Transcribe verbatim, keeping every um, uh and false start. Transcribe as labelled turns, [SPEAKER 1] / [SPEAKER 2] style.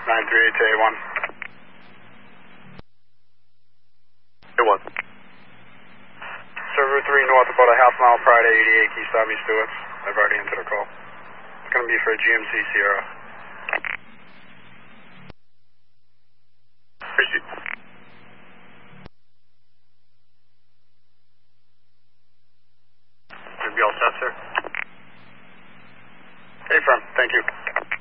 [SPEAKER 1] nine three eight to A one.
[SPEAKER 2] A one.
[SPEAKER 1] Server three north, about a half mile prior to eighty-eight Keystami Stewart's. I've already entered a call. It's going to be for a G M C Sierra.
[SPEAKER 2] Appreciate it. Should be all set, sir.
[SPEAKER 1] Hey, firm. Thank you.